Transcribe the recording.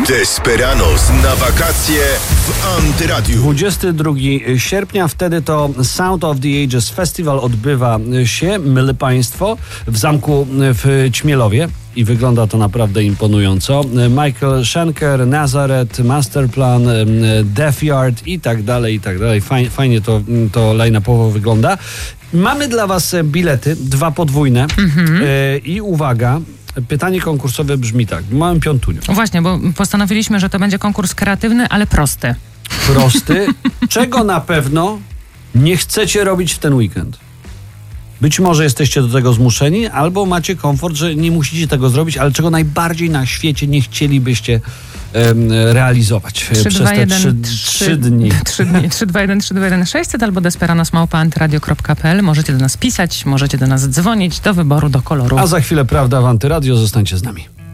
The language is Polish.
Desperados na wakacje w Antyradiu. 22 sierpnia, wtedy to Sound of the Ages Festival odbywa się, mylę Państwo, w zamku w Ćmielowie. I wygląda to naprawdę imponująco. Michael Schenker, Nazareth, Masterplan, Death Yard i tak dalej, i tak dalej. Fajnie to line-upowo wygląda. Mamy dla Was bilety, 2 podwójne. I uwaga, pytanie konkursowe brzmi tak, w małym piątuniu. Właśnie, bo postanowiliśmy, że to będzie konkurs kreatywny, ale prosty. Prosty? Czego na pewno nie chcecie robić w ten weekend? Być może jesteście do tego zmuszeni, albo macie komfort, że nie musicie tego zrobić, ale czego najbardziej na świecie nie chcielibyście realizować przez te 3 dni. 321 321 600 albo desperanos@antyradio.pl. Możecie do nas pisać, możecie do nas dzwonić, do wyboru, do koloru. A za chwilę prawda w Antyradio, zostańcie z nami.